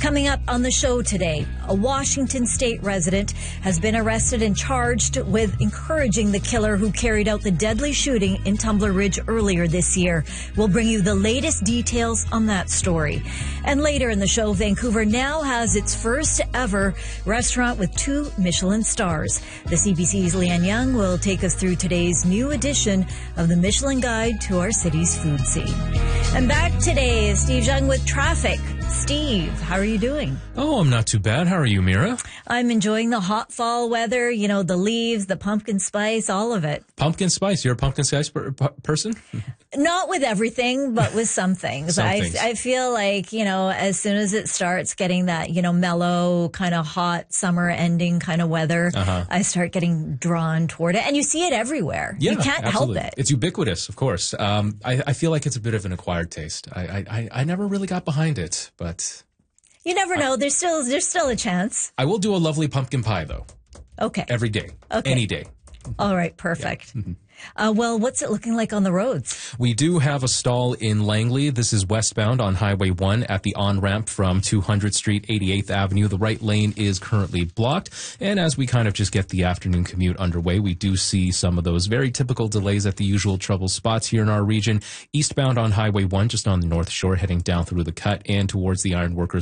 Coming up on the show today, a Washington state resident has been arrested and charged with encouraging the killer who carried out the deadly shooting in Tumbler Ridge earlier this year. We'll bring you the latest details on that story. And later in the show, Vancouver now has its first ever restaurant with 2 Michelin stars. The CBC's Leanne Young will take us through today's new edition of the Michelin Guide to our city's food scene. And back today is Steve Young with traffic. Steve, how are you doing? Oh, I'm not too bad. How are you, Mira? I'm enjoying the hot fall weather, you know, the leaves, the pumpkin spice, all of it. Pumpkin spice? You're a pumpkin spice person? Not with everything, but with some things. Some things. I feel like, you know, as soon as it starts getting that, you know, mellow, kind of hot, summer ending kind of weather, I start getting drawn toward it. And you see it everywhere. Yeah, you can't absolutely. help it. It's ubiquitous, of course. I feel like it's a bit of an acquired taste. I never really got behind it, but... You never know. There's still a chance. I will do a lovely pumpkin pie, though. Okay. Every day. Okay. Any day. All right. Perfect. Yeah. Well, what's it looking like on the roads? We do have a stall in Langley. This is westbound on Highway 1 at the on-ramp from 200th Street, 88th Avenue. The right lane is currently blocked. And as we kind of just get the afternoon commute underway, we do see some of those very typical delays at the usual trouble spots here in our region. Eastbound on Highway 1, just on the North Shore, heading down through the cut and towards the Ironworkers